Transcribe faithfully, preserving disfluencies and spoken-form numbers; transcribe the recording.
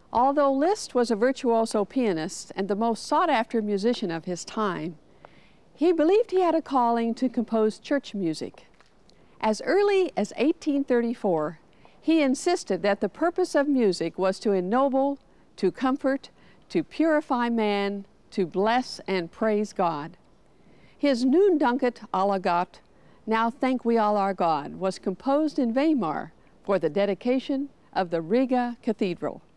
Although Liszt was a virtuoso pianist and the most sought-after musician of his time, he believed he had a calling to compose church music. As early as eighteen thirty-four, he insisted that the purpose of music was to ennoble, to comfort, to purify man, to bless and praise God. His Nun danket alle Gott, Now Thank We All Our God, was composed in Weimar for the dedication of the Riga Cathedral.